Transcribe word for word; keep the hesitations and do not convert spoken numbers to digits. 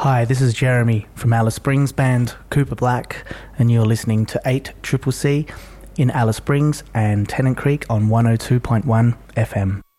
Hi, this is Jeremy from Alice Springs band Cooper Black, and you're listening to eight C C C in Alice Springs and Tennant Creek on one oh two point one F M.